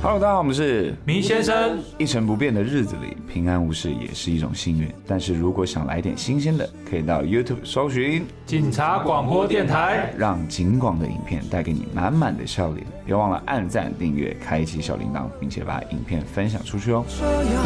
Hello， 大家好，我们是迷先生。 一成不变的日子里，平安无事也是一种幸运。但是如果想来点新鲜的，可以到 YouTube 搜寻警察广播电台， 让警广的影片带给你满满的笑脸。别忘了按赞、订阅、开启小铃铛，并且把影片分享出去哦。